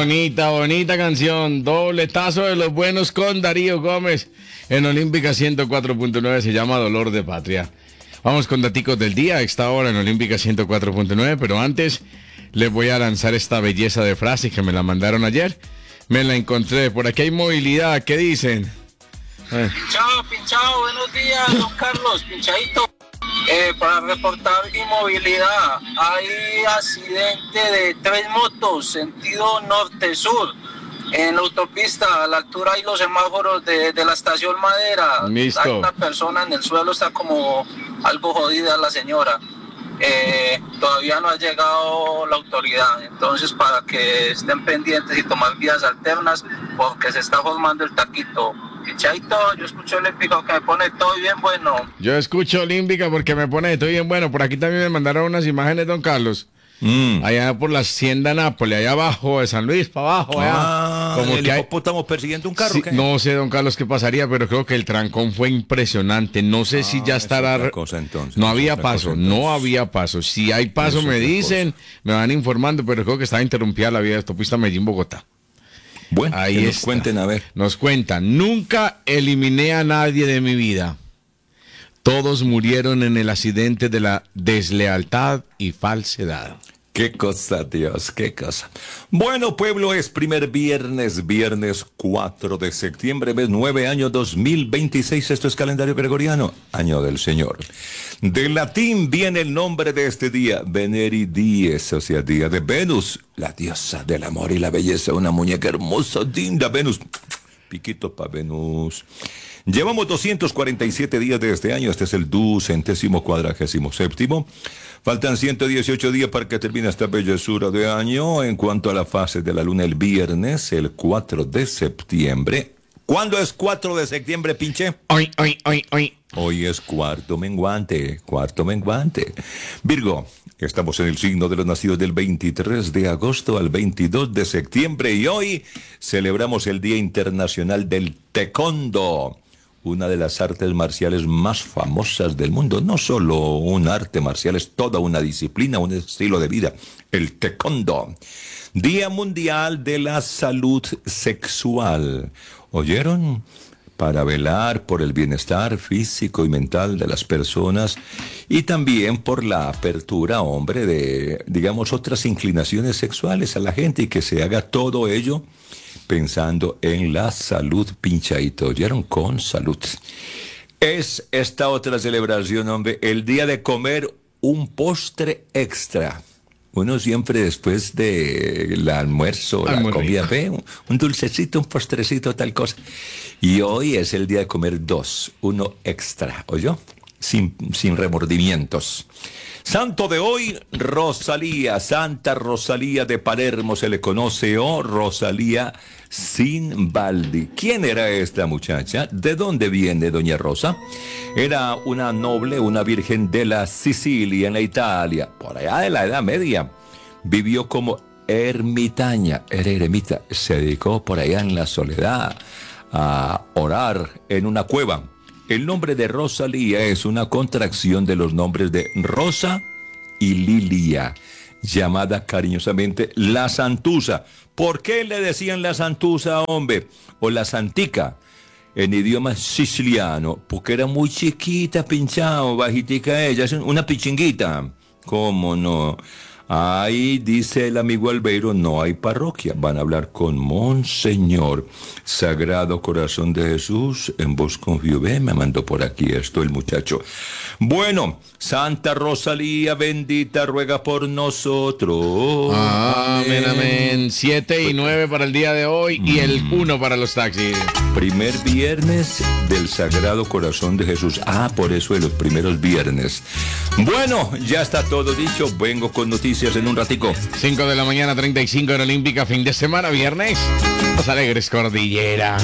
Bonita canción. Dobletazo de los buenos con Darío Gómez en Olímpica 104.9. Se llama Dolor de Patria. Vamos con daticos del día a esta hora en Olímpica 104.9. Pero antes les voy a lanzar esta belleza de frase que me la mandaron ayer. Me la encontré. Por aquí hay movilidad. ¿Qué dicen? Pinchado, buenos días, don Carlos, pinchadito. Para reportar inmovilidad, hay accidente de 3 motos, sentido norte-sur, en la autopista, a la altura hay los semáforos de la estación Madera. Listo. Hay una persona en el suelo, está como algo jodida la señora. Todavía no ha llegado la autoridad, entonces para que estén pendientes y tomar vías alternas, porque se está formando el taquito. Chaito, yo escucho Olímpica que me pone todo bien bueno. Yo escucho Olímpica porque me pone todo bien bueno. Por aquí también me mandaron unas imágenes, don Carlos. Allá por la hacienda Nápoles, allá abajo de San Luis, para abajo. Allá. Como el hipopótamo persiguiendo un carro. Sí, ¿qué? no sé, don Carlos, qué pasaría, pero creo que el trancón fue impresionante. No sé si ya estará. Otra cosa, entonces, no había otra cosa, paso, no había paso. Si hay paso, Es me otra dicen, me van informando, pero creo que está interrumpida la vía de autopista Medellín-Bogotá. Bueno, Ahí que nos está. cuenten a ver. Nos cuentan, nunca eliminé a nadie de mi vida. Todos murieron en el accidente de la deslealtad y falsedad. Qué cosa, Dios, qué cosa. Bueno, pueblo, es primer viernes 4 de septiembre, mes 9, año 2026. Esto es calendario gregoriano, año del Señor. Del latín viene el nombre de este día, Veneri Dies, o sea, día de Venus, la diosa del amor y la belleza, una muñeca hermosa, linda Venus. Piquito para Venus. Llevamos 247 días de este año, este es el 247º. Faltan 118 días para que termine esta bellezura de año. En cuanto a la fase de la luna, el viernes, el 4 de septiembre. ¿Cuándo es 4 de septiembre, pinche? Hoy. Hoy es cuarto menguante. Virgo, estamos en el signo de los nacidos del 23 de agosto al 22 de septiembre y hoy celebramos el Día Internacional del Taekwondo, una de las artes marciales más famosas del mundo. No solo un arte marcial, es toda una disciplina, un estilo de vida, el Taekwondo. Día Mundial de la Salud Sexual. ¿Oyeron? Para velar por el bienestar físico y mental de las personas y también por la apertura, hombre, de, digamos, otras inclinaciones sexuales a la gente y que se haga todo ello pensando en la salud, pinchadito. ¿Oyeron? Con salud. Es esta otra celebración, hombre, el día de comer un postre extra. Uno siempre después del almuerzo, la comida, ve un dulcecito, un postrecito, tal cosa. Y hoy es el día de comer uno extra, ¿oyó? Sin remordimientos. Santo de hoy, Rosalía, Santa Rosalía de Palermo se le conoce, o Rosalía Sinbaldi. ¿Quién era esta muchacha? ¿De dónde viene doña Rosa? Era una noble, una virgen de la Sicilia, en la Italia, por allá de la Edad Media. Vivió como ermitaña, era eremita, se dedicó por allá en la soledad a orar en una cueva. El nombre de Rosalía es una contracción de los nombres de Rosa y Lilia, llamada cariñosamente la Santusa. ¿Por qué le decían la Santusa, hombre? O la Santica, en idioma siciliano, porque era muy chiquita, pinchado, bajitica ella, es una pichinguita. ¿Cómo no? Ahí dice el amigo Albeiro, no hay parroquia. Van a hablar con Monseñor. Sagrado Corazón de Jesús, en vos confío. Ve, me mandó por aquí esto el muchacho. Bueno, Santa Rosalía bendita, ruega por nosotros. Amén, amén. 7 y 9 para el día de hoy y el 1 para los taxis. Primer viernes del Sagrado Corazón de Jesús. Por eso de los primeros viernes. Bueno, ya está todo dicho. Vengo con noticias en un ratico. 5 de la mañana, 35 en Olímpica, fin de semana, viernes. Los Alegres Cordillera.